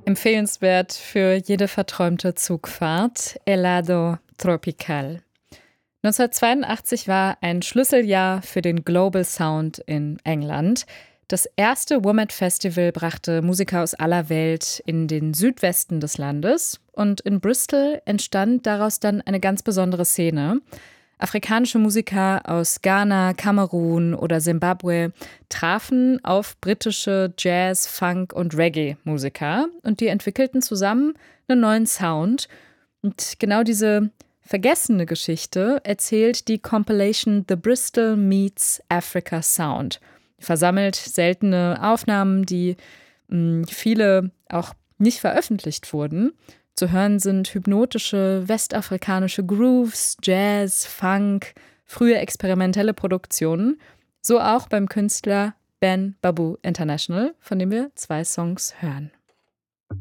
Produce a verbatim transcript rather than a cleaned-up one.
Empfehlenswert für jede verträumte Zugfahrt, Helado Tropical. neunzehnhundertzweiundachtzig war ein Schlüsseljahr für den Global Sound in England. Das erste Womet Festival brachte Musiker aus aller Welt in den Südwesten des Landes und in Bristol entstand daraus dann eine ganz besondere Szene. Afrikanische Musiker aus Ghana, Kamerun oder Simbabwe trafen auf britische Jazz-, Funk- und Reggae-Musiker und die entwickelten zusammen einen neuen Sound. Und genau diese vergessene Geschichte erzählt die Compilation The Bristol Meets Africa Sound. Versammelt seltene Aufnahmen, die mh, viele auch nicht veröffentlicht wurden. Zu hören sind hypnotische westafrikanische Grooves, Jazz, Funk, frühe experimentelle Produktionen. So auch beim Künstler Ben Babu International, von dem wir zwei Songs hören.